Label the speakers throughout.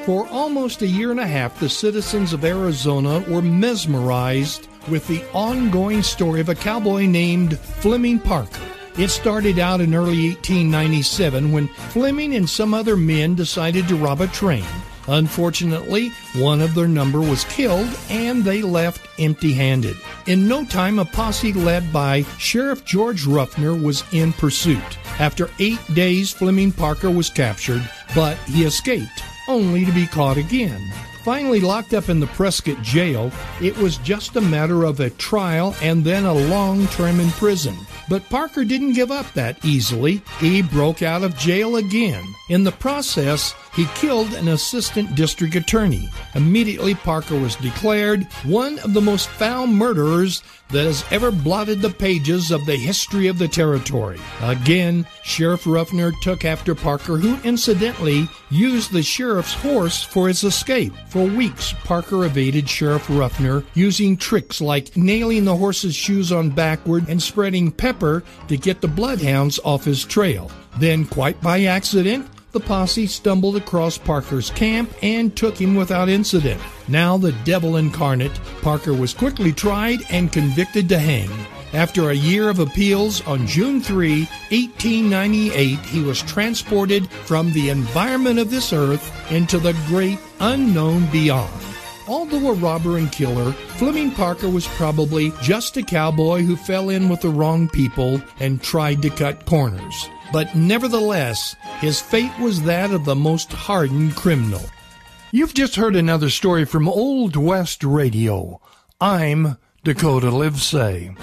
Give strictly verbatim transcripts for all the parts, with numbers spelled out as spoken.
Speaker 1: For almost a year and a half, the citizens of Arizona were mesmerized with the ongoing story of a cowboy named Fleming Parker. It started out in early eighteen ninety-seven when Fleming and some other men decided to rob a train. Unfortunately, one of their number was killed, and they left empty-handed. In no time, a posse led by Sheriff George Ruffner was in pursuit. After eight days, Fleming Parker was captured, but he escaped, only to be caught again. Finally locked up in the Prescott jail, it was just a matter of a trial and then a long term in prison. But Parker didn't give up that easily. He broke out of jail again. In the process, he killed an assistant district attorney. Immediately, Parker was declared one of the most foul murderers that has ever blotted the pages of the history of the territory. Again, Sheriff Ruffner took after Parker, who incidentally used the sheriff's horse for his escape. For weeks, Parker evaded Sheriff Ruffner using tricks like nailing the horse's shoes on backward and spreading pepper to get the bloodhounds off his trail. Then, quite by accident, the posse stumbled across Parker's camp and took him without incident. Now the devil incarnate, Parker was quickly tried and convicted to hang. After a year of appeals, on June third, eighteen ninety-eight, he was transported from the environment of this earth into the great unknown beyond. Although a robber and killer, Fleming Parker was probably just a cowboy who fell in with the wrong people and tried to cut corners. But nevertheless, his fate was that of the most hardened criminal. You've just heard another story from Old West Radio. I'm Dakota Livesay.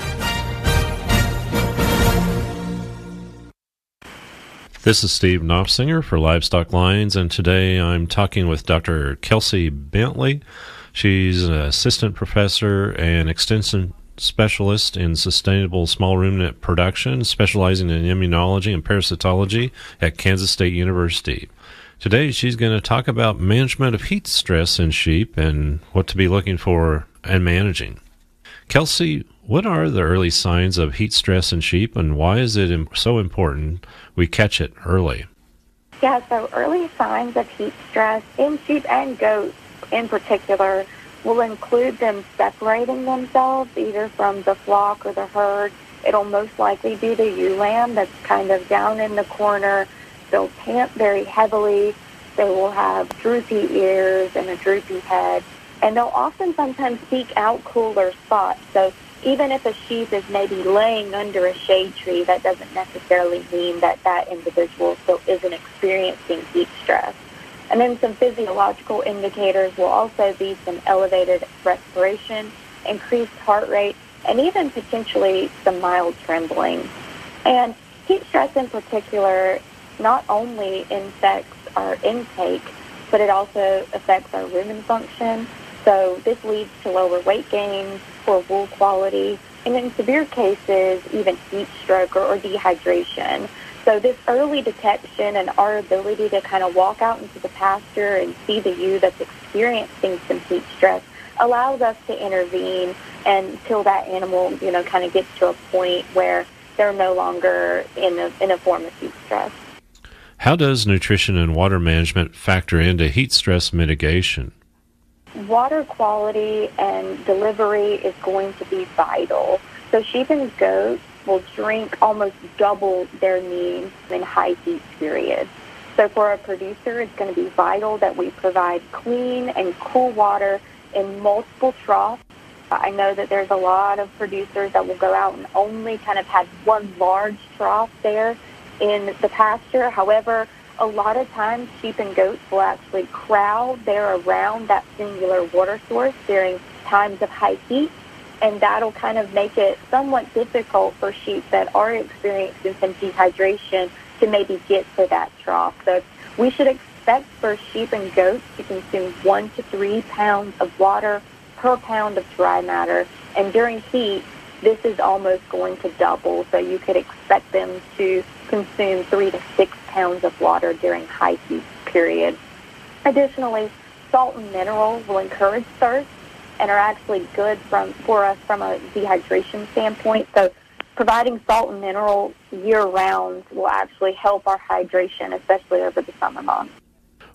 Speaker 2: This is Steve Knopfsinger for Livestock Lines, and today I'm talking with Doctor Kelsey Bentley. She's an assistant professor and extension specialist in sustainable small ruminant production, specializing in immunology and parasitology at Kansas State University. Today she's going to talk about management of heat stress in sheep and what to be looking for and managing. Kelsey, what are the early signs of heat stress in sheep, and why is it so important we catch it early?
Speaker 3: Yeah, so early signs of heat stress in sheep and goats in particular will include them separating themselves either from the flock or the herd. It'll most likely be the ewe lamb that's kind of down in the corner. They'll pant very heavily. They will have droopy ears and a droopy head. And they'll often sometimes seek out cooler spots. So even if a sheep is maybe laying under a shade tree, that doesn't necessarily mean that that individual still isn't experiencing heat stress. And then some physiological indicators will also be some elevated respiration, increased heart rate, and even potentially some mild trembling. And heat stress in particular not only infects our intake, but it also affects our rumen function. So this leads to lower weight gain, poor wool quality, and in severe cases, even heat stroke or, or dehydration. So this early detection and our ability to kind of walk out into the pasture and see the ewe that's experiencing some heat stress allows us to intervene until that animal, you know, kind of gets to a point where they're no longer in a, in a form of heat stress.
Speaker 2: How does nutrition and water management factor into heat stress mitigation?
Speaker 3: Water quality and delivery is going to be vital. So sheep and goats will drink almost double their needs in high heat periods. So for a producer, it's going to be vital that we provide clean and cool water in multiple troughs. I know that there's a lot of producers that will go out and only kind of have one large trough there in the pasture. However, a lot of times sheep and goats will actually crowd there around that singular water source during times of high heat, and that'll kind of make it somewhat difficult for sheep that are experiencing some dehydration to maybe get to that trough. So we should expect for sheep and goats to consume one to three pounds of water per pound of dry matter, and during heat, this is almost going to double. So you could expect them to consume three to six pounds of water during high heat periods. Additionally, salt and mineral will encourage thirst and are actually good from for us from a dehydration standpoint. So providing salt and mineral year-round will actually help our hydration, especially over the summer months.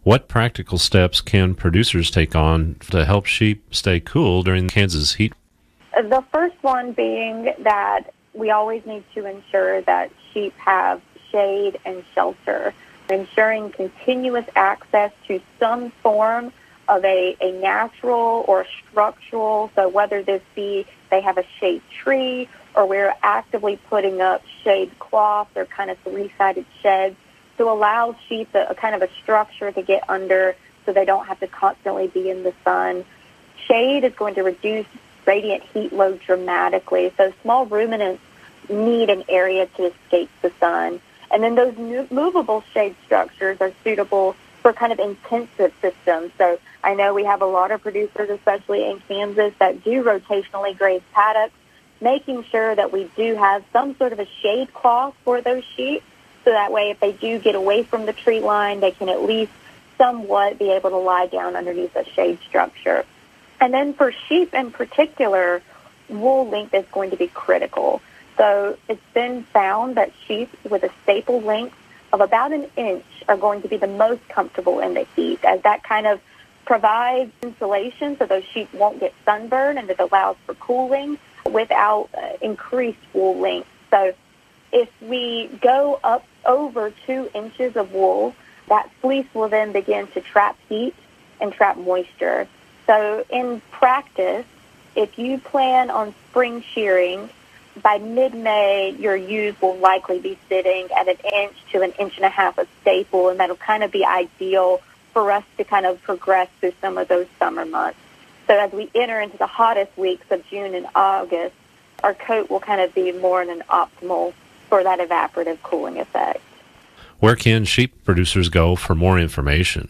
Speaker 2: What practical steps can producers take on to help sheep stay cool during Kansas heat?
Speaker 3: The first one being that we always need to ensure that sheep have shade and shelter, ensuring continuous access to some form of a, a natural or structural, so whether this be they have a shade tree or we're actively putting up shade cloths or kind of three-sided sheds to allow sheep a, a kind of a structure to get under so they don't have to constantly be in the sun. Shade is going to reduce radiant heat load dramatically, so small ruminants need an area to escape the sun. And then those new, movable shade structures are suitable for kind of intensive systems. So I know we have a lot of producers, especially in Kansas, that do rotationally graze paddocks, making sure that we do have some sort of a shade cloth for those sheep, so that way if they do get away from the tree line, they can at least somewhat be able to lie down underneath a shade structure. And then for sheep in particular, wool length is going to be critical. So it's been found that sheep with a staple length of about an inch are going to be the most comfortable in the heat, as that kind of provides insulation so those sheep won't get sunburned, and it allows for cooling without uh, increased wool length. So if we go up over two inches of wool, that fleece will then begin to trap heat and trap moisture. So in practice, if you plan on spring shearing, by mid-May, your ewes will likely be sitting at an inch to an inch and a half of staple, and that'll kind of be ideal for us to kind of progress through some of those summer months. So as we enter into the hottest weeks of June and August, our coat will kind of be more in an optimal for that evaporative cooling effect.
Speaker 2: Where can sheep producers go for more information?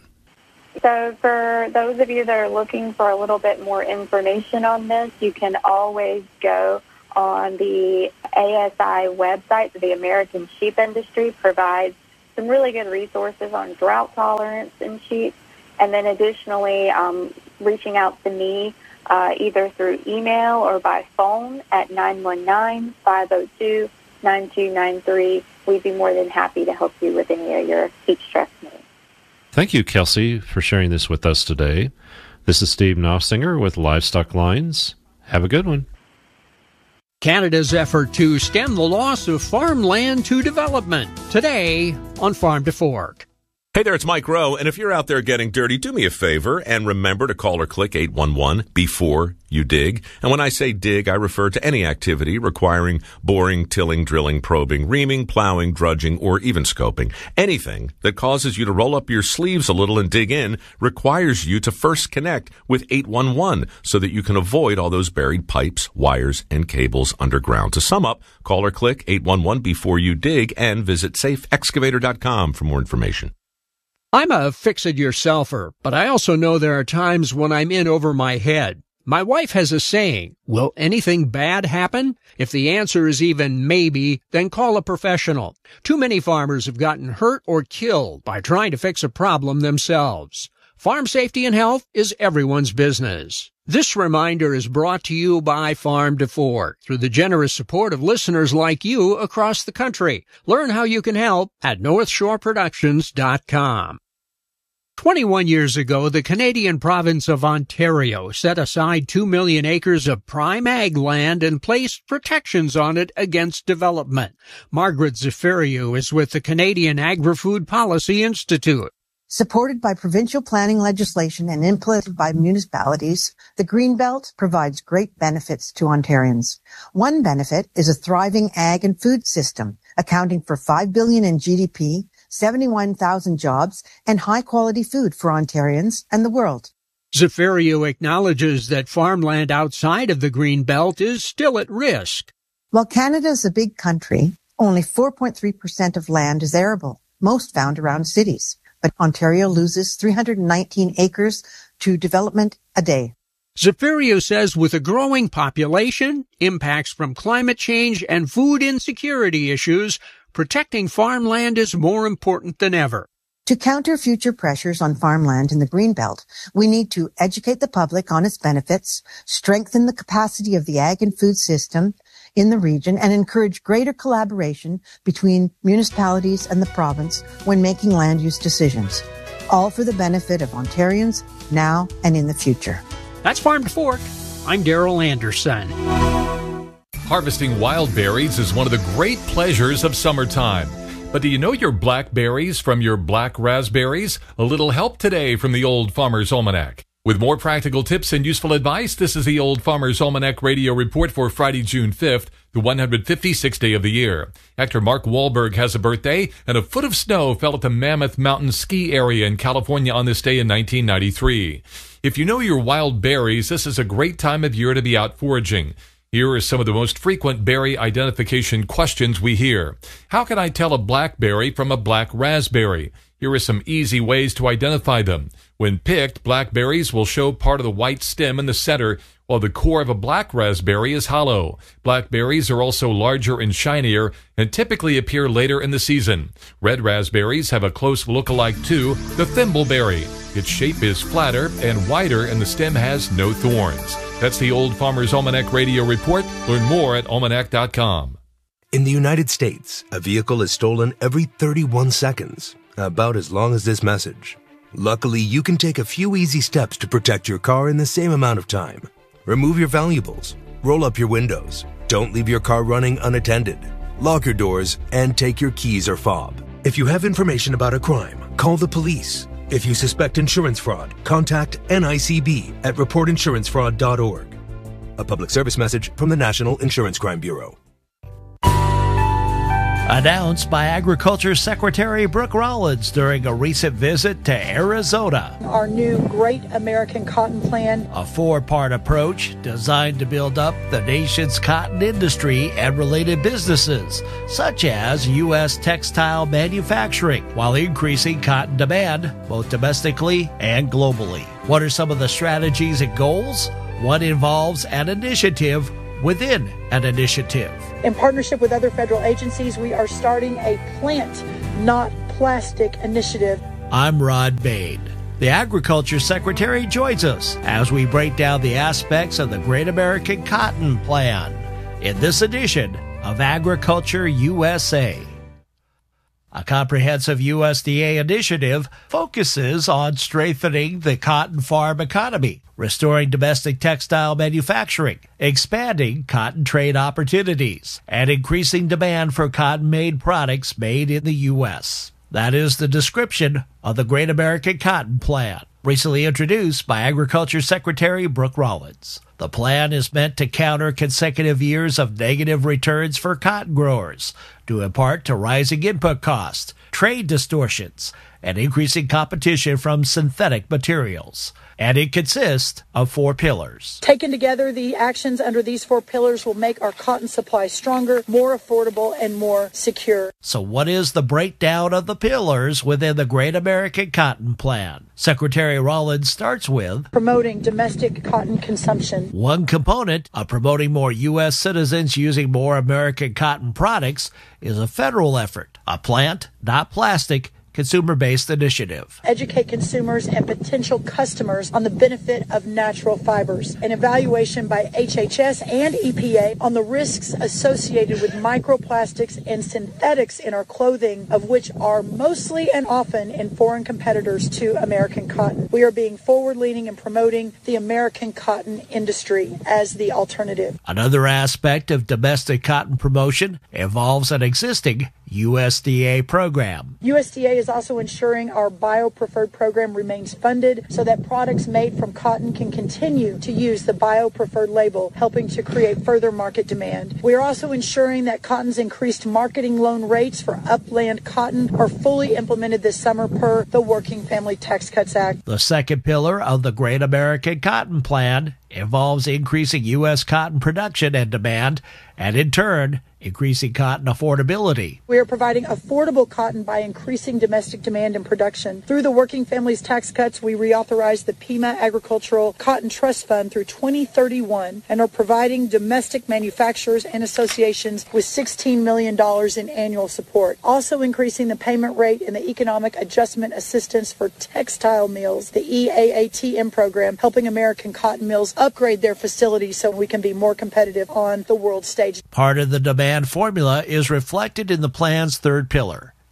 Speaker 3: So for those of you that are looking for a little bit more information on this, you can always go on the A S I website. The American Sheep Industry provides some really good resources on drought tolerance in sheep. And then additionally, um, reaching out to me uh, either through email or by phone at nine one nine, five oh two, nine two nine three. We'd be more than happy to help you with any of your heat stress needs.
Speaker 2: Thank you, Kelsey, for sharing this with us today. This is Steve Knopfsinger with Livestock Lines. Have a good one.
Speaker 4: Canada's effort to stem the loss of farmland to development. Today on Farm to Fork.
Speaker 5: Hey there, it's Mike Rowe, and if you're out there getting dirty, do me a favor and remember to call or click eight one one before you dig. And when I say dig, I refer to any activity requiring boring, tilling, drilling, probing, reaming, plowing, drudging, or even scoping. Anything that causes you to roll up your sleeves a little and dig in requires you to first connect with eight one one so that you can avoid all those buried pipes, wires, and cables underground. To sum up, call or click eight one one before you dig and visit safe excavator dot com for more information.
Speaker 4: I'm a fix-it-yourselfer, but I also know there are times when I'm in over my head. My wife has a saying, will anything bad happen? If the answer is even maybe, then call a professional. Too many farmers have gotten hurt or killed by trying to fix a problem themselves. Farm safety and health is everyone's business. This reminder is brought to you by Farm to Fork through the generous support of listeners like you across the country. Learn how you can help at north shore productions dot com. twenty-one years ago, the Canadian province of Ontario set aside two million acres of prime ag land and placed protections on it against development. Margaret Zafiriou is with the Canadian Agri-Food Policy Institute.
Speaker 6: Supported by provincial planning legislation and implemented by municipalities, the Greenbelt provides great benefits to Ontarians. One benefit is a thriving ag and food system, accounting for five billion dollars in G D P, seventy-one thousand jobs, and high-quality food for Ontarians and the world.
Speaker 4: Zafiriou acknowledges that farmland outside of the Greenbelt is still at risk.
Speaker 6: While Canada is a big country, only four point three percent of land is arable, most found around cities. But Ontario loses three hundred nineteen acres to development a day.
Speaker 4: Zafiriou says with a growing population, impacts from climate change, and food insecurity issues, protecting farmland is more important than ever.
Speaker 6: To counter future pressures on farmland in the Greenbelt, we need to educate the public on its benefits, strengthen the capacity of the ag and food system in the region, and encourage greater collaboration between municipalities and the province when making land use decisions. all for the benefit of Ontarians now and in the future.
Speaker 4: That's Farm to Fork. I'm Daryl Anderson.
Speaker 7: Harvesting wild berries is one of the great pleasures of summertime. But do you know your blackberries from your black raspberries? A little help today from the Old Farmer's Almanac. With more practical tips and useful advice, this is the Old Farmer's Almanac radio report for Friday, June fifth, the one hundred fifty-sixth day of the year. Actor Mark Wahlberg has a birthday, and a foot of snow fell at the Mammoth Mountain ski area in California on this day in nineteen ninety-three. If you know your wild berries, this is a great time of year to be out foraging. Here are some of the most frequent berry identification questions we hear. How can I tell a blackberry from a black raspberry? Here are some easy ways to identify them. When picked, blackberries will show part of the white stem in the center, while the core of a black raspberry is hollow. Blackberries are also larger and shinier and typically appear later in the season. Red raspberries have a close look-alike to the thimbleberry. Its shape is flatter and wider, and the stem has no thorns. That's the Old Farmer's Almanac Radio Report. Learn more at almanac dot com.
Speaker 8: In the United States, a vehicle is stolen every thirty-one seconds, about as long as this message. Luckily, you can take a few easy steps to protect your car in the same amount of time. Remove your valuables, roll up your windows, don't leave your car running unattended, lock your doors, and take your keys or fob. If you have information about a crime, call the police. If you suspect insurance fraud, contact N I C B at report insurance fraud dot org. A public service message from the National Insurance Crime Bureau.
Speaker 9: Announced by Agriculture Secretary Brooke Rollins during a recent visit to Arizona.
Speaker 10: Our new Great American Cotton Plan.
Speaker 9: A four-part approach designed to build up the nation's cotton industry and related businesses, such as U S textile manufacturing, while increasing cotton demand, both domestically and globally. What are some of the strategies and goals? One involves an initiative within an initiative.
Speaker 10: In partnership with other federal agencies, we are starting a plant, not plastic initiative.
Speaker 9: I'm Rod Bain. The Agriculture Secretary joins us as we break down the aspects of the Great American Cotton Plan in this edition of Agriculture U S A. A comprehensive U S D A initiative focuses on strengthening the cotton farm economy, restoring domestic textile manufacturing, expanding cotton trade opportunities, and increasing demand for cotton-made products made in the U S. That is the description of the Great American Cotton Plan, recently introduced by Agriculture Secretary Brooke Rollins. The plan is meant to counter consecutive years of negative returns for cotton growers, due in part to rising input costs, trade distortions, and increasing competition from synthetic materials. And it consists of four pillars.
Speaker 10: Taken together, the actions under these four pillars will make our cotton supply stronger, more affordable, and more secure.
Speaker 9: So what is the breakdown of the pillars within the Great American Cotton Plan? Secretary Rollins starts with
Speaker 10: promoting domestic cotton consumption.
Speaker 9: One component of promoting more U S citizens using more American cotton products is a federal effort, a plant, not plastic, consumer-based initiative.
Speaker 10: Educate consumers and potential customers on the benefit of natural fibers. An evaluation by H H S and E P A on the risks associated with microplastics and synthetics in our clothing, of which are mostly and often in foreign competitors to American cotton. We are being forward-leaning and promoting the American cotton industry as the alternative.
Speaker 9: Another aspect of domestic cotton promotion involves an existing U S D A program.
Speaker 10: U S D A is also ensuring our bio-preferred program remains funded so that products made from cotton can continue to use the bio-preferred label, helping to create further market demand. We are also ensuring that cotton's increased marketing loan rates for upland cotton are fully implemented this summer per the Working Family Tax Cuts Act.
Speaker 9: The second pillar of the Great American Cotton Plan involves increasing U S cotton production and demand, and in turn, increasing cotton affordability.
Speaker 10: We are providing affordable cotton by increasing domestic demand and production. Through the Working Families Tax Cuts, we reauthorized the Pima Agricultural Cotton Trust Fund through twenty thirty-one and are providing domestic manufacturers and associations with sixteen million dollars in annual support. Also increasing the payment rate in the Economic Adjustment Assistance for Textile Mills, the E A A T M program, helping American cotton mills upgrade their facilities so we can be more competitive on the world stage.
Speaker 9: Part of the demand formula is reflected in the plan's third pillar,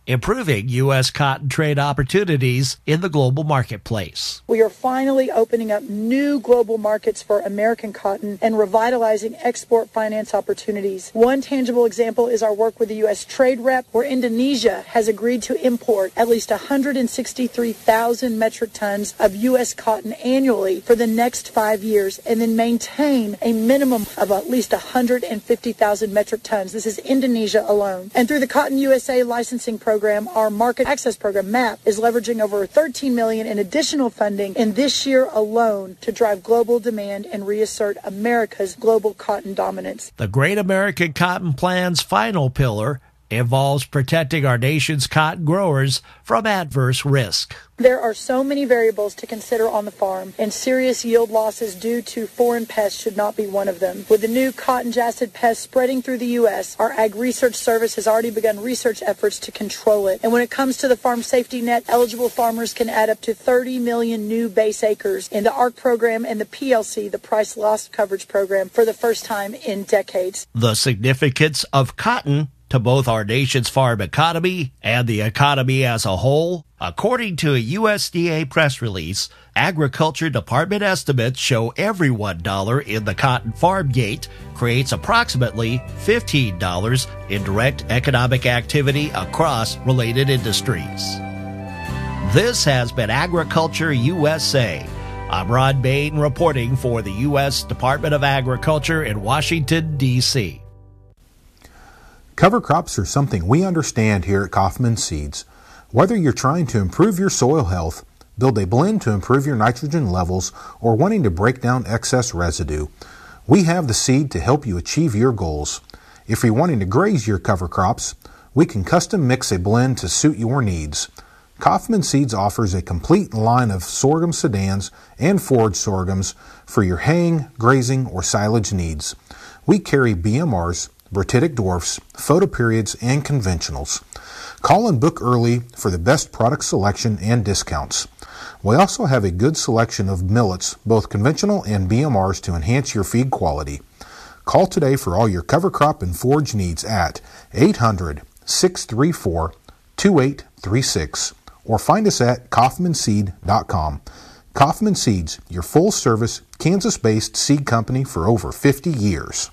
Speaker 9: improving U S cotton trade opportunities in the global marketplace.
Speaker 10: We are finally opening up new global markets for American cotton and revitalizing export finance opportunities. One tangible example is our work with the U S Trade Rep, where Indonesia has agreed to import at least one hundred sixty-three thousand metric tons of U S cotton annually for the next five years and then maintain a minimum of at least one hundred fifty thousand metric tons. This is Indonesia alone. And through the Cotton U S A licensing program, our market access program, MAP, is leveraging over thirteen million dollars in additional funding in this year alone to drive global demand and reassert America's global cotton dominance.
Speaker 9: The Great American Cotton Plan's final pillar involves protecting our nation's cotton growers from adverse risk.
Speaker 10: There are so many variables to consider on the farm, and serious yield losses due to foreign pests should not be one of them. With the new cotton jassid pest spreading through the U S, our Ag Research Service has already begun research efforts to control it. And when it comes to the Farm Safety Net, eligible farmers can add up to thirty million new base acres in the A R C program and the P L C, the Price Loss Coverage Program, for the first time in decades.
Speaker 9: The significance of cotton to both our nation's farm economy and the economy as a whole. According to a U S D A press release, Agriculture Department estimates show every one dollar in the cotton farm gate creates approximately fifteen dollars in direct economic activity across related industries. This has been Agriculture U S A. I'm Ron Bain reporting for the U S Department of Agriculture in Washington, D C
Speaker 11: Cover crops are something we understand here at Kaufman Seeds. Whether you're trying to improve your soil health, build a blend to improve your nitrogen levels, or wanting to break down excess residue, we have the seed to help you achieve your goals. If you're wanting to graze your cover crops, we can custom mix a blend to suit your needs. Kaufman Seeds offers a complete line of sorghum sedans and forage sorghums for your haying, grazing, or silage needs. We carry B M Rs, Bertitic dwarfs, photoperiods, and conventionals. Call and book early for the best product selection and discounts. We also have a good selection of millets, both conventional and B M Rs, to enhance your feed quality. Call today for all your cover crop and forage needs at eight hundred, six three four, two eight three six or find us at kaufman seed dot com. Kaufman Seeds, your full-service, Kansas-based seed company for over fifty years.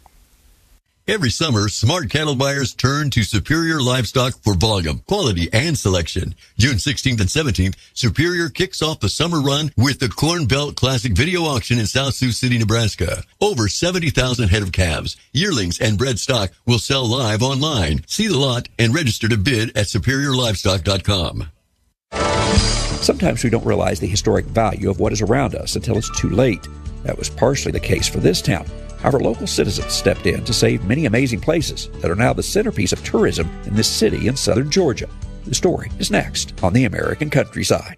Speaker 12: Every summer, smart cattle buyers turn to Superior Livestock for volume, quality, and selection. June sixteenth and seventeenth, Superior kicks off the summer run with the Corn Belt Classic Video Auction in South Sioux City, Nebraska. Over seventy thousand head of calves, yearlings, and bred stock will sell live online. See the lot and register to bid at superior livestock dot com.
Speaker 13: Sometimes we don't realize the historic value of what is around us until it's too late. That was partially the case for this town. However, local citizens stepped in to save many amazing places that are now the centerpiece of tourism in this city in southern Georgia. The story is next on the American Countryside.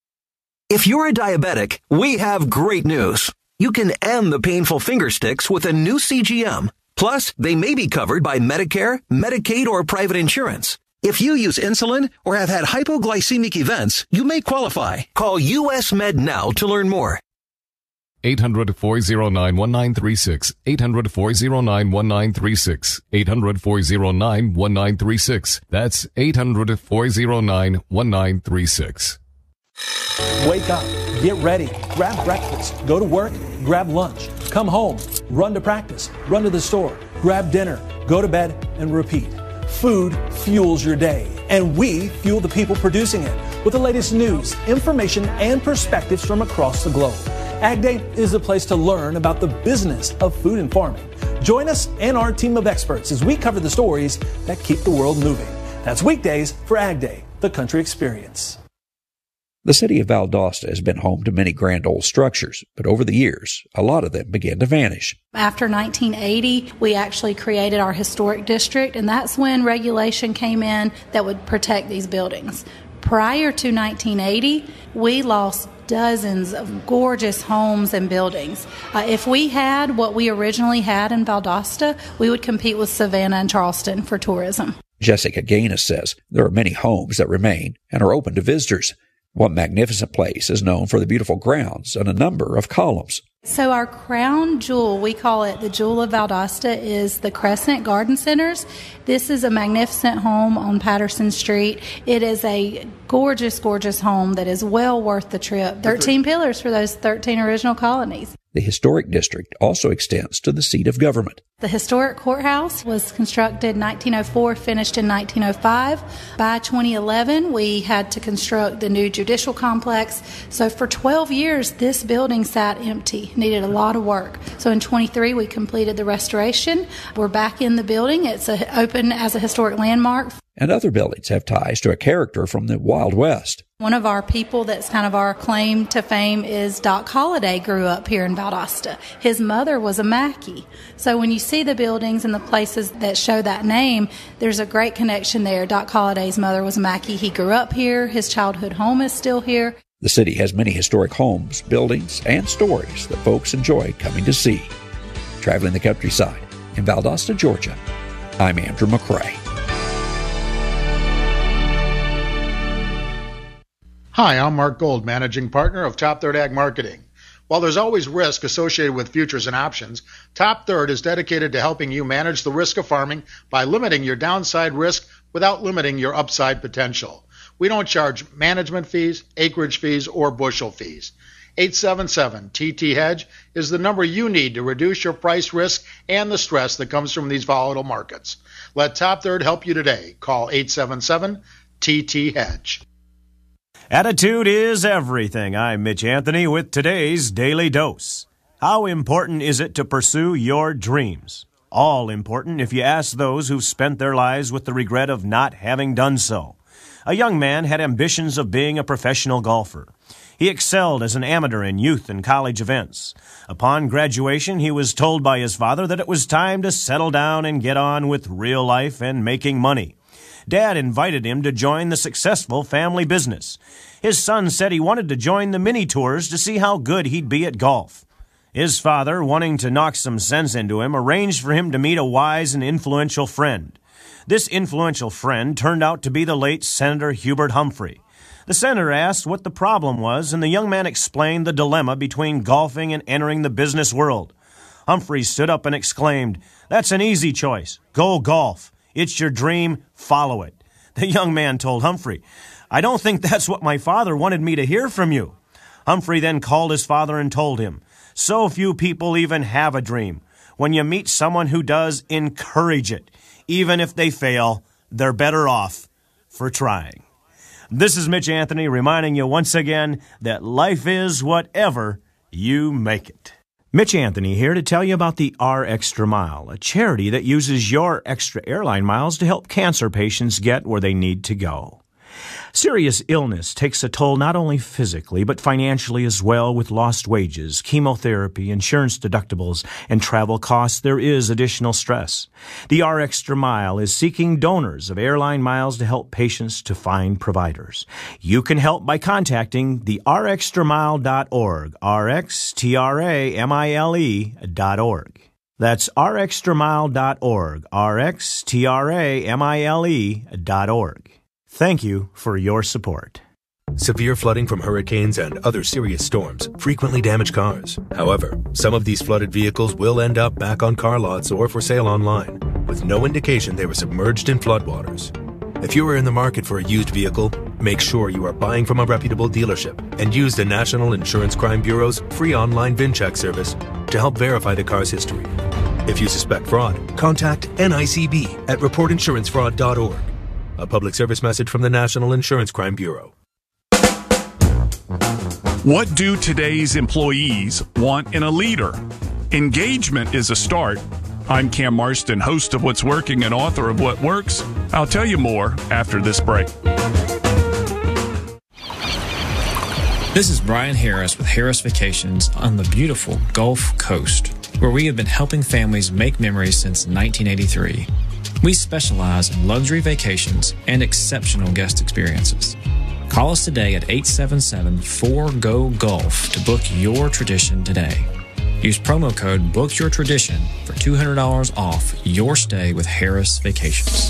Speaker 14: If you're a diabetic, we have great news. You can end the painful finger sticks with a new C G M. Plus, they may be covered by Medicare, Medicaid, or private insurance. If you use insulin or have had hypoglycemic events, you may qualify. Call U S Med now to learn more.
Speaker 7: eight hundred, four oh nine, one nine three six. eight hundred, four oh nine, one nine three six. eight hundred, four oh nine, one nine three six. That's eight hundred, four oh nine, one nine three six.
Speaker 15: Wake up, get ready, grab breakfast, go to work, grab lunch, come home, run to practice, run to the store, grab dinner, go to bed, and repeat. Food fuels your day, and we fuel the people producing it with the latest news, information, and perspectives from across the globe. Ag Day is a place to learn about the business of food and farming. Join us and our team of experts as we cover the stories that keep the world moving. That's weekdays for Ag Day, the country experience.
Speaker 13: The city of Valdosta has been home to many grand old structures, but over the years, a lot of them began to vanish.
Speaker 16: After nineteen eighty, we actually created our historic district, and that's when regulation came in that would protect these buildings. Prior to nineteen eighty, we lost dozens of gorgeous homes and buildings. Uh, if we had what we originally had in Valdosta, we would compete with Savannah and Charleston for tourism.
Speaker 13: Jessica Gaines says there are many homes that remain and are open to visitors. One magnificent place is known for the beautiful grounds and a number of columns.
Speaker 16: So our crown jewel, we call it the Jewel of Valdosta, is the Crescent Garden Centers. This is a magnificent home on Patterson Street. It is a gorgeous, gorgeous home that is well worth the trip. thirteen pillars for those thirteen original colonies.
Speaker 13: The historic district also extends to the seat of government.
Speaker 16: The historic courthouse was constructed in nineteen oh four, finished in nineteen oh five. By twenty eleven, we had to construct the new judicial complex. So for twelve years, this building sat empty, needed a lot of work. So in twenty-three, we completed the restoration. We're back in the building. It's a, open as a historic landmark.
Speaker 13: And other buildings have ties to a character from the Wild West.
Speaker 16: One of our people that's kind of our claim to fame is Doc Holliday grew up here in Valdosta. His mother was a Mackey. So when you see the buildings and the places that show that name, there's a great connection there. Doc Holliday's mother was a Mackey. He grew up here. His childhood home is still here.
Speaker 13: The city has many historic homes, buildings, and stories that folks enjoy coming to see. Traveling the countryside in Valdosta, Georgia, I'm Andrew McCrae.
Speaker 17: Hi, I'm Mark Gold, Managing Partner of Top Third Ag Marketing. While there's always risk associated with futures and options, Top Third is dedicated to helping you manage the risk of farming by limiting your downside risk without limiting your upside potential. We don't charge management fees, acreage fees, or bushel fees. eight seven seven T T Hedge is the number you need to reduce your price risk and the stress that comes from these volatile markets. Let Top Third help you today. Call eight seven seven T T Hedge.
Speaker 18: Attitude is everything. I'm Mitch Anthony with today's Daily Dose. How important is it to pursue your dreams? All important if you ask those who've spent their lives with the regret of not having done so. A young man had ambitions of being a professional golfer. He excelled as an amateur in youth and college events. Upon graduation, he was told by his father that it was time to settle down and get on with real life and making money. Dad invited him to join the successful family business. His son said he wanted to join the mini tours to see how good he'd be at golf. His father, wanting to knock some sense into him, arranged for him to meet a wise and influential friend. This influential friend turned out to be the late Senator Hubert Humphrey. The senator asked what the problem was, and the young man explained the dilemma between golfing and entering the business world. Humphrey stood up and exclaimed, "That's an easy choice. Go golf. It's your dream. Follow it." The young man told Humphrey, "I don't think that's what my father wanted me to hear from you." Humphrey then called his father and told him, "So few people even have a dream. When you meet someone who does, encourage it. Even if they fail, they're better off for trying." This is Mitch Anthony reminding you once again that life is whatever you make it. Mitch Anthony here to tell you about the R Extra Mile, a charity that uses your extra airline miles to help cancer patients get where they need to go. Serious illness takes a toll not only physically but financially as well. With lost wages, chemotherapy, insurance deductibles, and travel costs, there is additional stress. The R Extra Mile is seeking donors of airline miles to help patients to find providers. You can help by contacting the r extra mile dot org, R X T R A M I L E dot org. That's r extra mile dot org, R X T R A M I L E dot org. Thank you for your support.
Speaker 8: Severe flooding from hurricanes and other serious storms frequently damage cars. However, some of these flooded vehicles will end up back on car lots or for sale online, with no indication they were submerged in floodwaters. If you are in the market for a used vehicle, make sure you are buying from a reputable dealership and use the National Insurance Crime Bureau's free online VIN check service to help verify the car's history. If you suspect fraud, contact N I C B at report insurance fraud dot org. A public service message from the National Insurance Crime Bureau.
Speaker 19: What do today's employees want in a leader? Engagement is a start. I'm Cam Marston, host of What's Working and author of What Works. I'll tell you more after this break.
Speaker 20: This is Brian Harris with Harris Vacations on the beautiful Gulf Coast, where we have been helping families make memories since nineteen eighty-three. We specialize in luxury vacations and exceptional guest experiences. Call us today at eight seven seven, four G O, GOLF to book your tradition today. Use promo code BOOKYOURTRADITION for two hundred dollars off your stay with Harris Vacations.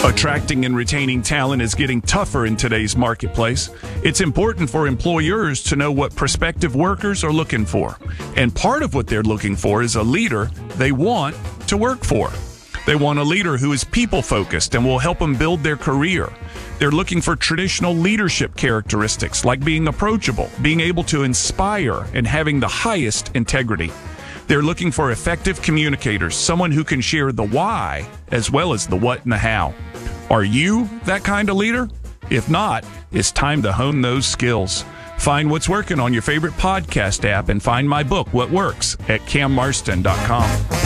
Speaker 19: Attracting and retaining talent is getting tougher in today's marketplace. It's important for employers to know what prospective workers are looking for. And part of what they're looking for is a leader they want to work for. They want a leader who is people-focused and will help them build their career. They're looking for traditional leadership characteristics like being approachable, being able to inspire, and having the highest integrity. They're looking for effective communicators, someone who can share the why as well as the what and the how. Are you that kind of leader? If not, it's time to hone those skills. Find what's working on your favorite podcast app and find my book, What Works, at cam marston dot com.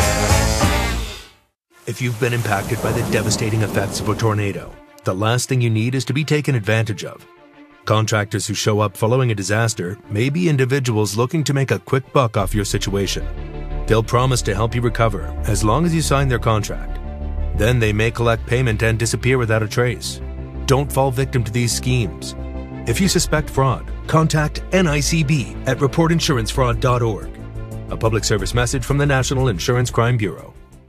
Speaker 8: If you've been impacted by the devastating effects of a tornado, the last thing you need is to be taken advantage of. Contractors who show up following a disaster may be individuals looking to make a quick buck off your situation. They'll promise to help you recover as long as you sign their contract. Then they may collect payment and disappear without a trace. Don't fall victim to these schemes. If you suspect fraud, contact N I C B at report insurance fraud dot org. A public service message from the National Insurance Crime Bureau.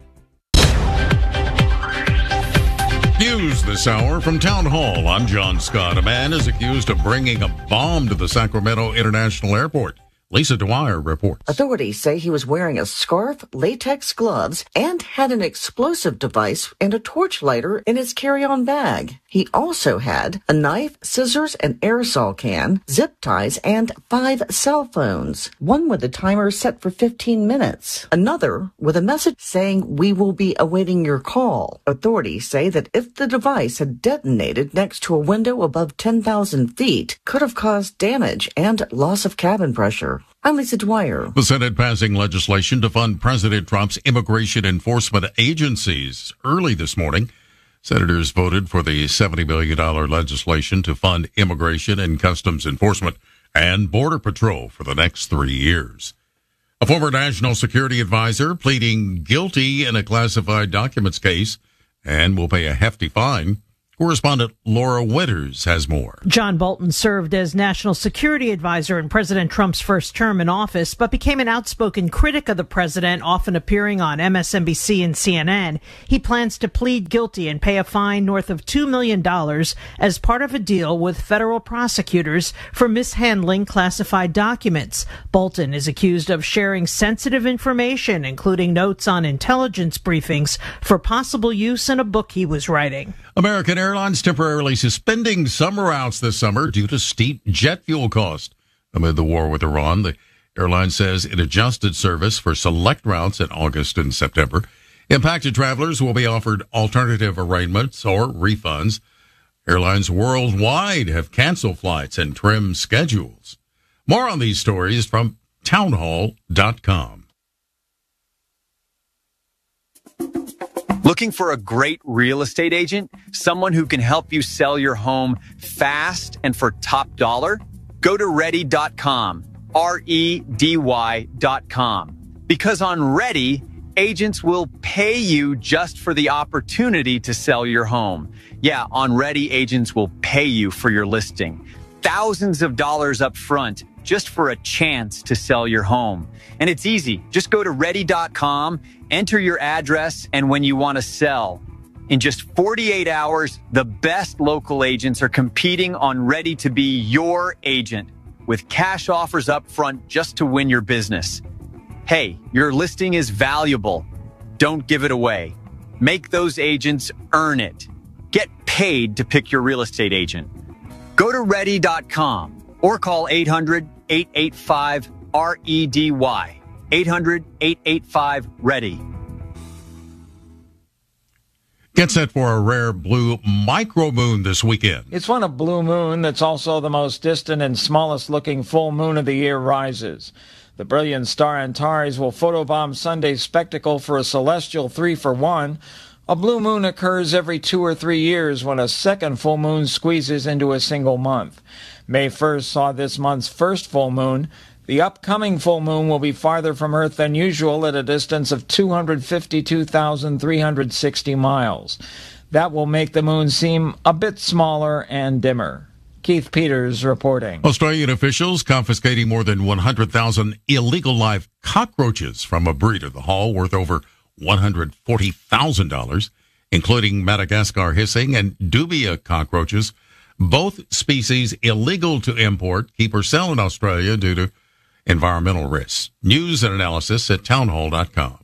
Speaker 21: News this hour from Town Hall. I'm John Scott. A man is accused of bringing a bomb to the Sacramento International Airport. Lisa Dwyer reports.
Speaker 22: Authorities say he was wearing a scarf, latex gloves, and had an explosive device and a torch lighter in his carry-on bag. He also had a knife, scissors, an aerosol can, zip ties, and five cell phones. One with a timer set for fifteen minutes. Another with a message saying, "We will be awaiting your call." Authorities say that if the device had detonated next to a window above ten thousand feet, could have caused damage and loss of cabin pressure. I'm Lisa Dwyer.
Speaker 21: The Senate passing legislation to fund President Trump's immigration enforcement agencies. Early this morning, senators voted for the seventy million dollars legislation to fund immigration and customs enforcement and Border Patrol for the next three years. A former national security advisor pleading guilty in a classified documents case and will pay a hefty fine. Correspondent Laura Winters has more.
Speaker 23: John Bolton served as national security advisor in President Trump's first term in office, but became an outspoken critic of the president, often appearing on M S N B C and C N N. He plans to plead guilty and pay a fine north of two million dollars as part of a deal with federal prosecutors for mishandling classified documents. Bolton is accused of sharing sensitive information, including notes on intelligence briefings, for possible use in a book he was writing.
Speaker 21: American Airlines temporarily suspending some routes this summer due to steep jet fuel costs. Amid the war with Iran, the airline says it adjusted service for select routes in August and September. Impacted travelers will be offered alternative arrangements or refunds. Airlines worldwide have canceled flights and trimmed schedules. More on these stories from town hall dot com.
Speaker 24: Looking for a great real estate agent? Someone who can help you sell your home fast and for top dollar? Go to ready dot com, R E D Y dot com. Because on Ready, agents will pay you just for the opportunity to sell your home. Yeah, on Ready, agents will pay you for your listing. Thousands of dollars up front just for a chance to sell your home. And it's easy. Just go to ready dot com, enter your address, and when you want to sell. In just forty-eight hours, the best local agents are competing on Ready to be your agent with cash offers up front just to win your business. Hey, your listing is valuable. Don't give it away. Make those agents earn it. Get paid to pick your real estate agent. Go to ready dot com or call eight hundred, eight eight five, R E D Y. eight hundred, eight eight five, READY.
Speaker 21: Get set for a rare blue micromoon this weekend.
Speaker 25: It's when a blue moon that's also the most distant and smallest looking full moon of the year rises. The brilliant star Antares will photobomb Sunday's spectacle for a celestial three for one. A blue moon occurs every two or three years when a second full moon squeezes into a single month. May first saw this month's first full moon. The upcoming full moon will be farther from Earth than usual at a distance of two hundred fifty-two thousand three hundred sixty miles. That will make the moon seem a bit smaller and dimmer. Keith Peters reporting.
Speaker 21: Australian officials confiscating more than one hundred thousand illegal live cockroaches from a breeder, the haul worth over one hundred forty thousand dollars. including Madagascar hissing and dubia cockroaches, both species illegal to import, keep, or sell in Australia due to environmental risks. News and analysis at townhall dot com.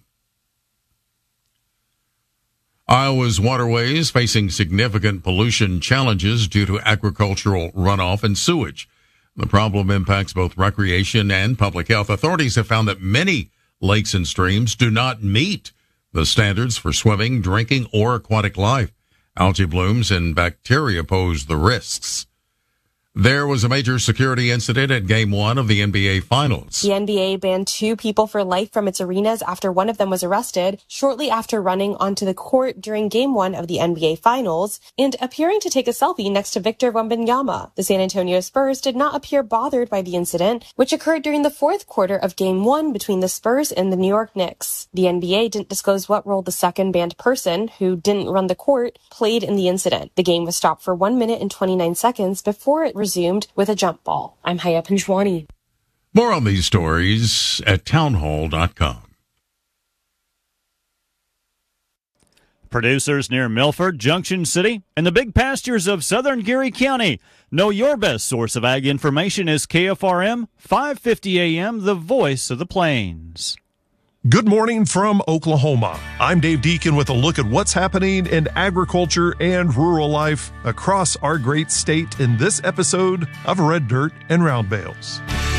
Speaker 21: Iowa's waterways facing significant pollution challenges due to agricultural runoff and sewage. The problem impacts both recreation and public health. Authorities have found that many lakes and streams do not meet the standards for swimming, drinking, or aquatic life. Algae blooms and bacteria pose the risks. There was a major security incident at Game one of the N B A Finals.
Speaker 1: The N B A banned two people for life from its arenas after one of them was arrested shortly after running onto the court during Game one of the N B A Finals and appearing to take a selfie next to Victor Wembanyama. The San Antonio Spurs did not appear bothered by the incident, which occurred during the fourth quarter of Game one between the Spurs and the New York Knicks. The N B A didn't disclose what role the second banned person, who didn't run the court, played in the incident. The game was stopped for one minute and twenty-nine seconds before it resumed with a jump ball. I'm Haya Panjwani.
Speaker 21: More on these stories at townhall dot com.
Speaker 2: Producers near Milford, Junction City, and the big pastures of southern Geary County know your best source of ag information is K F R M, five fifty A M, the voice of the plains.
Speaker 3: Good morning from Oklahoma. I'm Dave Deacon with a look at what's happening in agriculture and rural life across our great state in this episode of Red Dirt and Round Bales.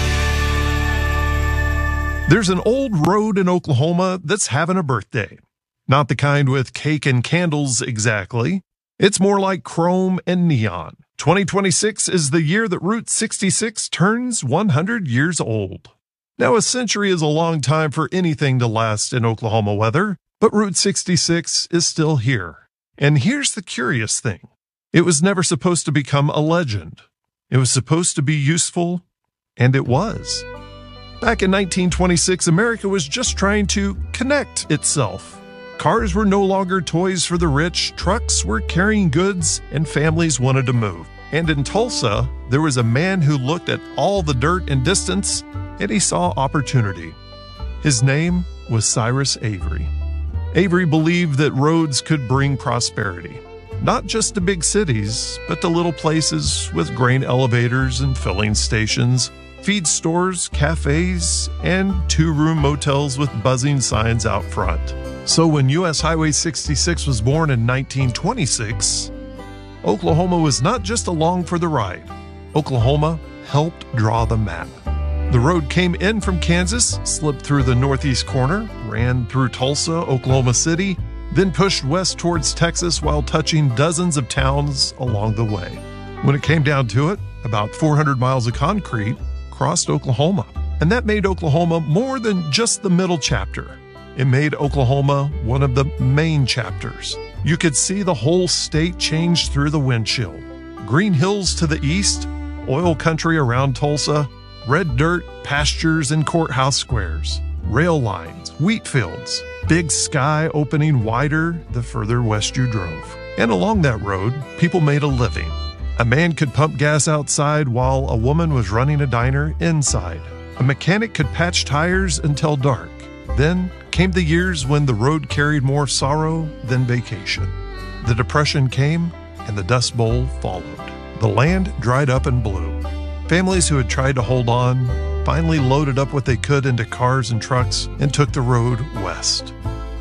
Speaker 3: There's an old road in Oklahoma that's having a birthday. Not the kind with cake and candles exactly. It's more like chrome and neon. twenty twenty-six is the year that Route sixty-six turns one hundred years old. Now, a century is a long time for anything to last in Oklahoma weather, but Route sixty-six is still here. And here's the curious thing. It was never supposed to become a legend. It was supposed to be useful, and it was. Back in nineteen twenty-six, America was just trying to connect itself. Cars were no longer toys for the rich, trucks were carrying goods, and families wanted to move. And in Tulsa, there was a man who looked at all the dirt and distance, and he saw opportunity. His name was Cyrus Avery. Avery believed that roads could bring prosperity, not just to big cities, but to little places with grain elevators and filling stations, feed stores, cafes, and two-room motels with buzzing signs out front. So when U S Highway sixty-six was born in nineteen twenty-six, Oklahoma was not just along for the ride. Oklahoma helped draw the map. The road came in from Kansas, slipped through the northeast corner, ran through Tulsa, Oklahoma City, then pushed west towards Texas while touching dozens of towns along the way. When it came down to it, about four hundred miles of concrete crossed Oklahoma. And that made Oklahoma more than just the middle chapter. It made Oklahoma one of the main chapters. You could see the whole state change through the windshield. Green hills to the east, oil country around Tulsa, red dirt, pastures, and courthouse squares, rail lines, wheat fields, big sky opening wider the further west you drove. And along that road, people made a living. A man could pump gas outside while a woman was running a diner inside. A mechanic could patch tires until dark. Then came the years when the road carried more sorrow than vacation. The Depression came and the Dust Bowl followed. The land dried up and blew. Families who had tried to hold on finally loaded up what they could into cars and trucks and took the road west.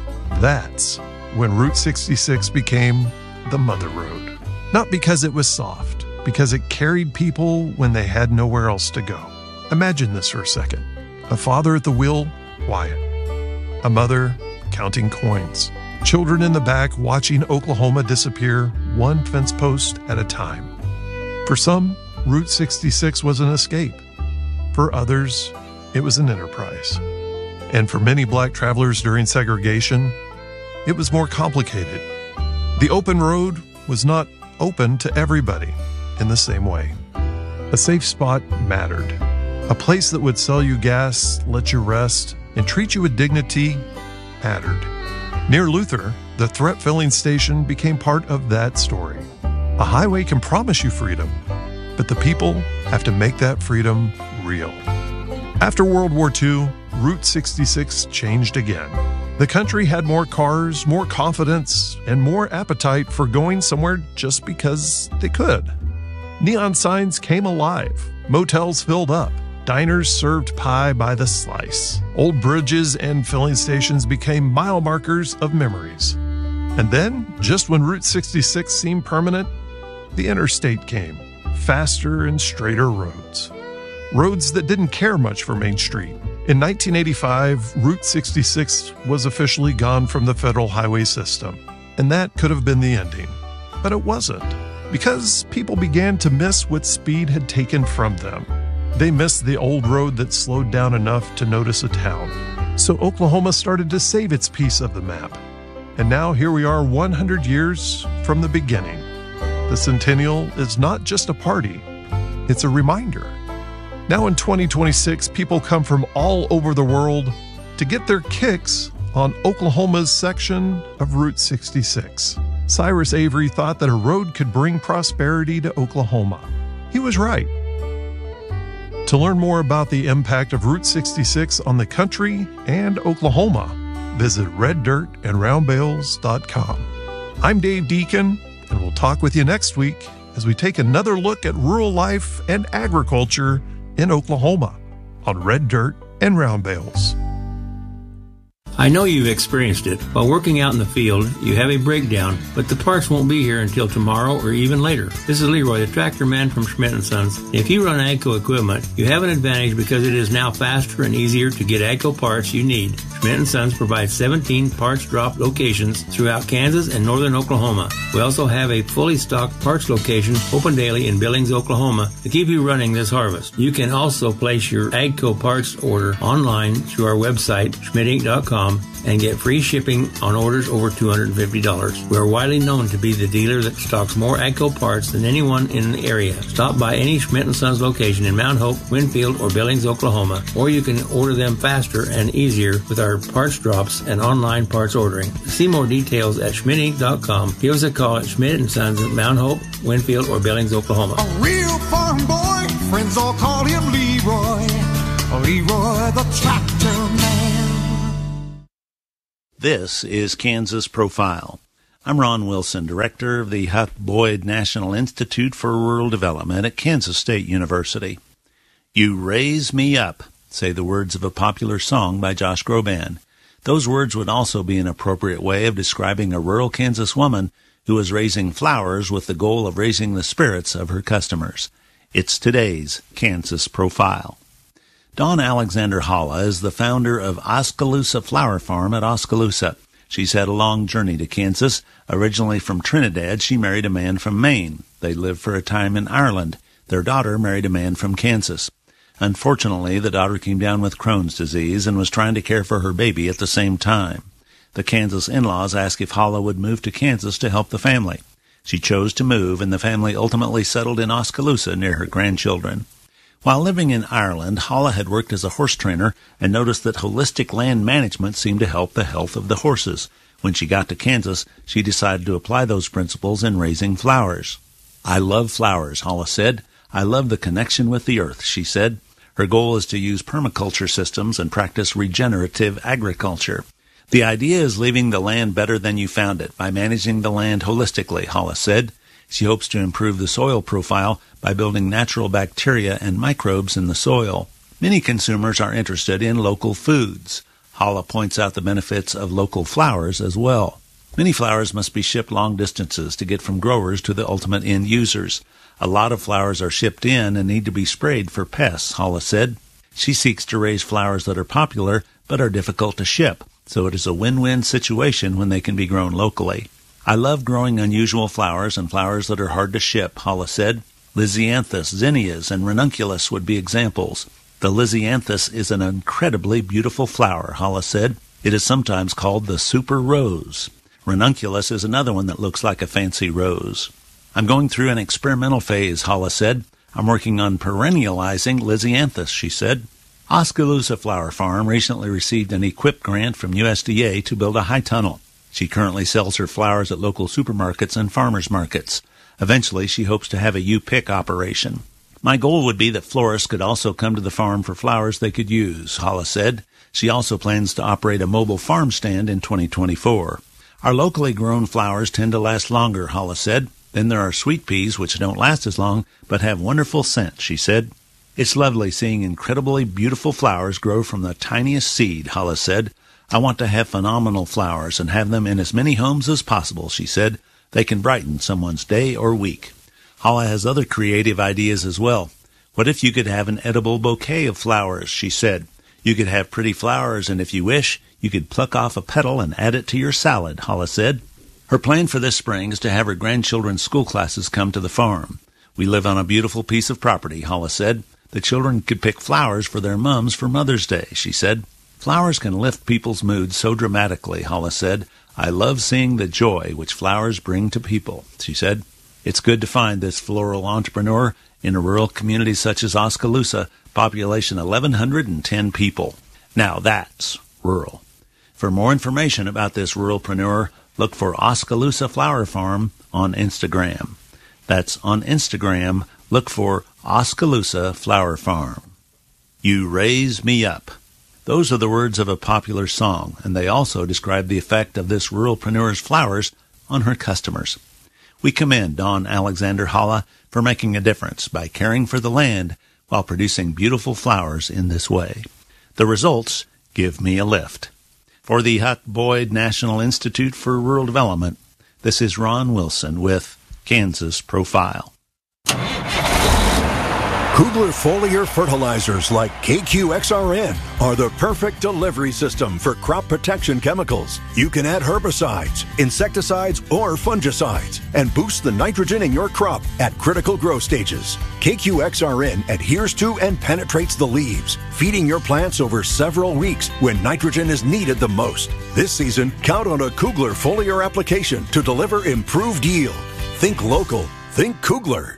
Speaker 3: That's when Route sixty-six became the Mother Road. Not because it was soft, because it carried people when they had nowhere else to go. Imagine this for a second. A father at the wheel, quiet. A mother counting coins. Children in the back watching Oklahoma disappear one fence post at a time. For some, Route sixty-six was an escape. For others, it was an enterprise. And for many black travelers during segregation, it was more complicated. The open road was not open to everybody in the same way. A safe spot mattered. A place that would sell you gas, let you rest, and treat you with dignity mattered. Near Luther, the threat filling station became part of that story. A highway can promise you freedom, but the people have to make that freedom real. After World War Two, Route sixty-six changed again. The country had more cars, more confidence, and more appetite for going somewhere just because they could. Neon signs came alive, motels filled up, diners served pie by the slice. Old bridges and filling stations became mile markers of memories. And then, just when Route sixty-six seemed permanent, the interstate came. Faster and straighter roads. Roads that didn't care much for Main Street. In nineteen eighty-five, Route sixty-six was officially gone from the federal highway system, and that could have been the ending. But it wasn't, because people began to miss what speed had taken from them. They missed the old road that slowed down enough to notice a town. So Oklahoma started to save its piece of the map. And now here we are one hundred years from the beginning. The centennial is not just a party, it's a reminder. Now in twenty twenty-six, people come from all over the world to get their kicks on Oklahoma's section of Route sixty-six. Cyrus Avery thought that a road could bring prosperity to Oklahoma. He was right. To learn more about the impact of Route sixty-six on the country and Oklahoma, visit red dirt and round bales dot com. I'm Dave Deacon, and we'll talk with you next week as we take another look at rural life and agriculture in Oklahoma on Red Dirt and Round Bales.
Speaker 4: I know you've experienced it. While working out in the field, you have a breakdown, but the parts won't be here until tomorrow or even later. This is Leroy, the tractor man from Schmidt and Sons. If you run AGCO equipment, you have an advantage because it is now faster and easier to get AGCO parts you need. Schmidt and Sons provides seventeen parts drop locations throughout Kansas and northern Oklahoma. We also have a fully stocked parts location open daily in Billings, Oklahoma to keep you running this harvest. You can also place your AGCO parts order online through our website, schmidt inc dot com, and get free shipping on orders over two hundred fifty dollars. We are widely known to be the dealer that stocks more AGCO parts than anyone in the area. Stop by any Schmidt and Sons location in Mount Hope, Winfield, or Billings, Oklahoma, or you can order them faster and easier with our parts drops and online parts ordering. See more details at schmidt inc dot com. Give us a call at Schmidt and Sons at Mount Hope, Winfield, or Billings, Oklahoma.
Speaker 5: A real farm boy, friends all call him Leroy. Leroy the tractor man.
Speaker 6: This is Kansas Profile. I'm Ron Wilson, director of the Huck Boyd National Institute for Rural Development at Kansas State University. You raise me up, say the words of a popular song by Josh Groban. Those words would also be an appropriate way of describing a rural Kansas woman who is raising flowers with the goal of raising the spirits of her customers. It's today's Kansas Profile. Dawn Alexander Holla is the founder of Oskaloosa Flower Farm at Oskaloosa. She's had a long journey to Kansas. Originally from Trinidad, she married a man from Maine. They lived for a time in Ireland. Their daughter married a man from Kansas. Unfortunately, the daughter came down with Crohn's disease and was trying to care for her baby at the same time. The Kansas in-laws asked if Holla would move to Kansas to help the family. She chose to move, and the family ultimately settled in Oskaloosa near her grandchildren. While living in Ireland, Holla had worked as a horse trainer and noticed that holistic land management seemed to help the health of the horses. When she got to Kansas, she decided to apply those principles in raising flowers. I love flowers, Holla said. I love the connection with the earth, she said. Her goal is to use permaculture systems and practice regenerative agriculture. The idea is leaving the land better than you found it by managing the land holistically, Holla said. She hopes to improve the soil profile by building natural bacteria and microbes in the soil. Many consumers are interested in local foods. Holla points out the benefits of local flowers as well. Many flowers must be shipped long distances to get from growers to the ultimate end users. A lot of flowers are shipped in and need to be sprayed for pests, Holla said. She seeks to raise flowers that are popular but are difficult to ship, so it is a win-win situation when they can be grown locally. I love growing unusual flowers and flowers that are hard to ship, Holla said. Lisianthus, zinnias, and ranunculus would be examples. The lisianthus is an incredibly beautiful flower, Holla said. It is sometimes called the super rose. Ranunculus is another one that looks like a fancy rose. I'm going through an experimental phase, Holla said. I'm working on perennializing lisianthus, she said. Oskaloosa Flower Farm recently received an EQIP grant from U S D A to build a high tunnel. She currently sells her flowers at local supermarkets and farmers markets. Eventually, she hopes to have a U-Pick operation. My goal would be that florists could also come to the farm for flowers they could use, Holla said. She also plans to operate a mobile farm stand in twenty twenty-four. Our locally grown flowers tend to last longer, Hala said. Then there are sweet peas, which don't last as long, but have wonderful scent, she said. It's lovely seeing incredibly beautiful flowers grow from the tiniest seed, Hala said. I want to have phenomenal flowers and have them in as many homes as possible, she said. They can brighten someone's day or week. Hala has other creative ideas as well. What if you could have an edible bouquet of flowers, she said. You could have pretty flowers, and if you wish, you could pluck off a petal and add it to your salad, Hala said. Her plan for this spring is to have her grandchildren's school classes come to the farm. We live on a beautiful piece of property, Hala said. The children could pick flowers for their mums for Mother's Day, she said. Flowers can lift people's moods so dramatically, Hala said. I love seeing the joy which flowers bring to people, she said. It's good to find this floral entrepreneur in a rural community such as Oskaloosa, population eleven hundred ten people. Now that's rural. For more information about this ruralpreneur, look for Oskaloosa Flower Farm on Instagram. That's on Instagram. Look for Oskaloosa Flower Farm. You raise me up. Those are the words of a popular song, and they also describe the effect of this ruralpreneur's flowers on her customers. We commend Dawn Alexander Hala for making a difference by caring for the land while producing beautiful flowers in this way. The results give me a lift. For the Huck Boyd National Institute for Rural Development, this is Ron Wilson with Kansas Profile.
Speaker 9: Kugler foliar fertilizers like K Q X R N are the perfect delivery system for crop protection chemicals. You can add herbicides, insecticides, or fungicides and boost the nitrogen in your crop at critical growth stages. K Q X R N adheres to and penetrates the leaves, feeding your plants over several weeks when nitrogen is needed the most. This season, count on a Kugler foliar application to deliver improved yield. Think local. Think Kugler.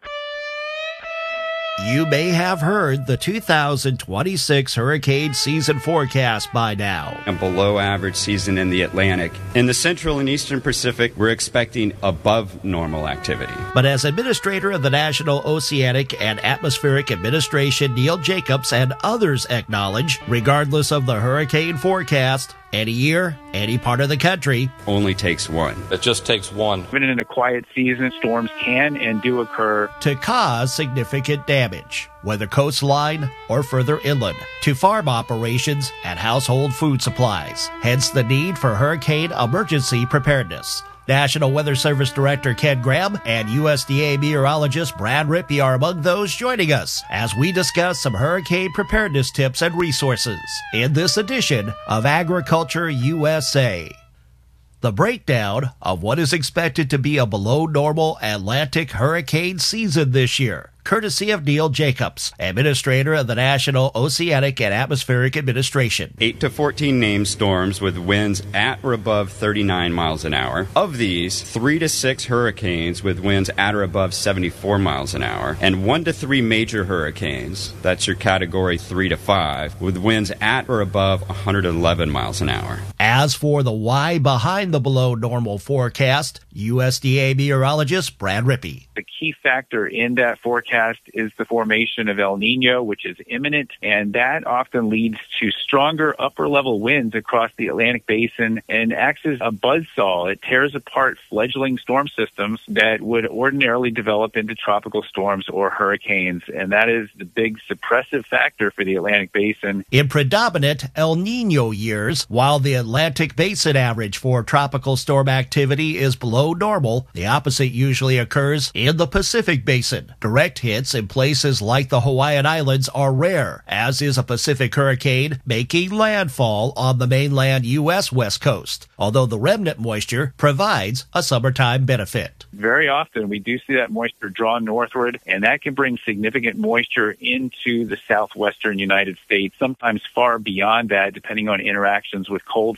Speaker 10: You may have heard the two thousand twenty-six hurricane season forecast by now.
Speaker 11: A below average season in the Atlantic. In the Central and Eastern Pacific, we're expecting above normal activity.
Speaker 10: But as Administrator of the National Oceanic and Atmospheric Administration, Neil Jacobs, and others acknowledge, regardless of the hurricane forecast, any year, any part of the country,
Speaker 11: only takes one.
Speaker 12: It just takes one. Even in a quiet season, storms can and do occur
Speaker 10: to cause significant damage, whether coastline or further inland, to farm operations and household food supplies. Hence the need for hurricane emergency preparedness. National Weather Service Director Ken Graham and U S D A meteorologist Brad Rippey are among those joining us as we discuss some hurricane preparedness tips and resources in this edition of Agriculture U S A. The breakdown of what is expected to be a below normal Atlantic hurricane season this year, courtesy of Neil Jacobs, Administrator of the National Oceanic and Atmospheric Administration.
Speaker 11: eight to fourteen named storms with winds at or above thirty-nine miles an hour. Of these, three to six hurricanes with winds at or above seventy-four miles an hour, and one to three major hurricanes, that's your category three to five, with winds at or above one hundred eleven miles an hour.
Speaker 10: As for the why behind the below normal forecast, U S D A meteorologist Brad Rippey.
Speaker 12: The key factor in that forecast is the formation of El Nino, which is imminent, and that often leads to stronger upper-level winds across the Atlantic Basin and acts as a buzzsaw. It tears apart fledgling storm systems that would ordinarily develop into tropical storms or hurricanes, and that is the big suppressive factor for the Atlantic Basin.
Speaker 10: In predominant El Nino years, while the Atlantic Basin average for tropical storm activity is below normal, the opposite usually occurs in the Pacific Basin. Direct hits in places like the Hawaiian Islands are rare, as is a Pacific hurricane making landfall on the mainland U S West Coast, although the remnant moisture provides a summertime benefit.
Speaker 12: Very often we do see that moisture draw northward, and that can bring significant moisture into the southwestern United States, sometimes far beyond that, depending on interactions with cold fronts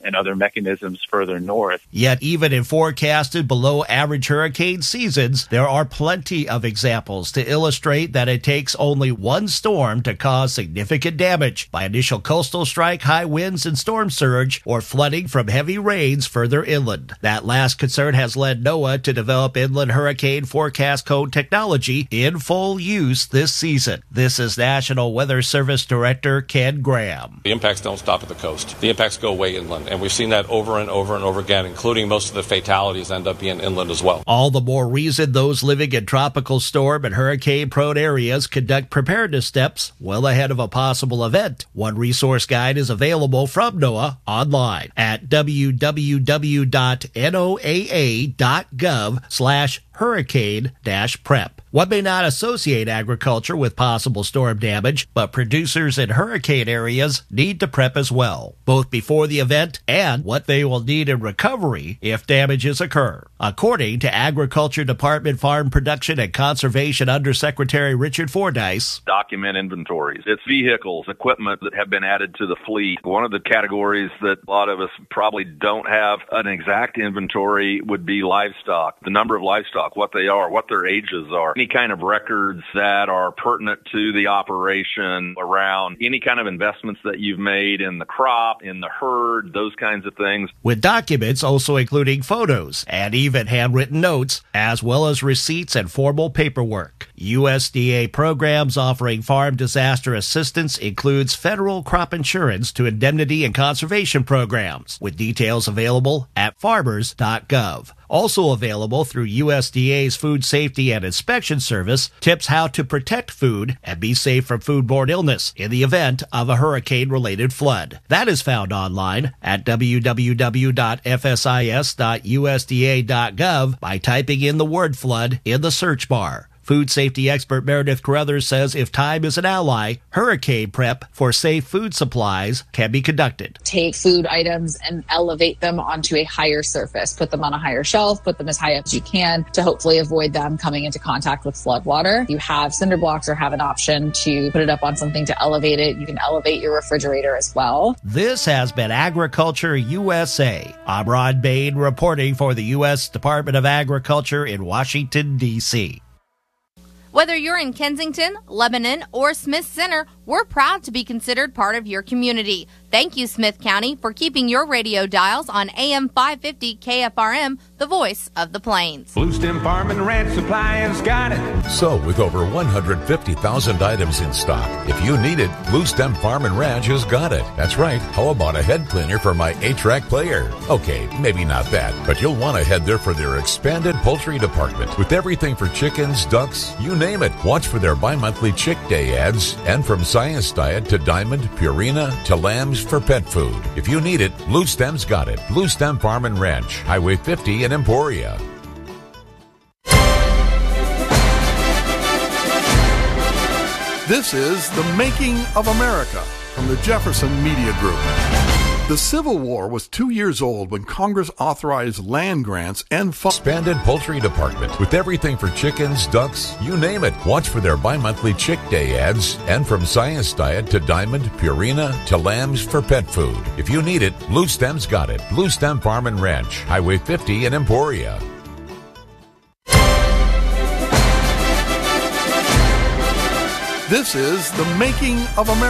Speaker 12: and other mechanisms further north.
Speaker 10: Yet even in forecasted below average hurricane seasons, there are plenty of examples to illustrate that it takes only one storm to cause significant damage by initial coastal strike, high winds and storm surge, or flooding from heavy rains further inland. That last concern has led NOAA to develop inland hurricane forecast code technology in full use this season. This is National Weather Service Director Ken Graham.
Speaker 7: The impacts don't stop at the coast. The impacts go way inland, and we've seen that over and over and over again, including most of the fatalities end up being inland as well.
Speaker 10: All the more reason those living in tropical storm and hurricane-prone areas conduct preparedness steps well ahead of a possible event. One resource guide is available from NOAA online at w w w dot n o a a dot gov slash hurricane dash prep. One may not associate agriculture with possible storm damage, but producers in hurricane areas need to prep as well, both before the event and what they will need in recovery if damages occur. According to Agriculture Department Farm Production and Conservation Undersecretary Richard Fordyce,
Speaker 13: document inventories. It's vehicles, equipment that have been added to the fleet. One of the categories that a lot of us probably don't have an exact inventory would be livestock. The number of livestock, what they are, what their ages are, any kind of records that are pertinent to the operation around any kind of investments that you've made in the crop, in the herd, those kinds of things.
Speaker 10: With documents also including photos and even handwritten notes, as well as receipts and formal paperwork. U S D A programs offering farm disaster assistance includes federal crop insurance to indemnity and conservation programs, with details available at farmers dot gov. Also available through U S D A's Food Safety and Inspection Service, tips how to protect food and be safe from foodborne illness in the event of a hurricane-related flood. That is found online at w w w dot f s i s dot u s d a dot gov by typing in the word flood in the search bar. Food safety expert Meredith Carruthers says if time is an ally, hurricane prep for safe food supplies can be conducted.
Speaker 14: Take food items and elevate them onto a higher surface. Put them on a higher shelf, put them as high up as you can to hopefully avoid them coming into contact with flood water. You have cinder blocks or have an option to put it up on something to elevate it. You can elevate your refrigerator as well.
Speaker 10: This has been Agriculture U S A. I'm Ron Bain reporting for the U S Department of Agriculture in Washington, D C
Speaker 15: Whether you're in Kensington, Lebanon, or Smith Center, we're proud to be considered part of your community. Thank you, Smith County, for keeping your radio dials on A M five fifty K F R M, the voice of the Plains.
Speaker 16: Blue Stem Farm and Ranch Supply has got it.
Speaker 26: So, with over one hundred fifty thousand items in stock, if you need it, Blue Stem Farm and Ranch has got it. That's right. How about a head cleaner for my eight-track player? Okay, maybe not that, but you'll want to head there for their expanded poultry department with everything for chickens, ducks, you name it. Watch for their bi-monthly Chick Day ads and from Science Diet to Diamond, Purina to lambs for pet food. If you need it, Blue Stem's got it. Blue Stem Farm and Ranch, Highway fifty in Emporia.
Speaker 27: This is The Making of America from the Jefferson Media Group. The Civil War was two years old when Congress authorized land grants and fu-
Speaker 26: expanded poultry department with everything for chickens, ducks, you name it. Watch for their bi-monthly Chick Day ads and from Science Diet to Diamond, Purina to lambs for pet food. If you need it, Blue Stem's got it. Blue Stem Farm and Ranch, Highway fifty in Emporia.
Speaker 27: This is The Making of America.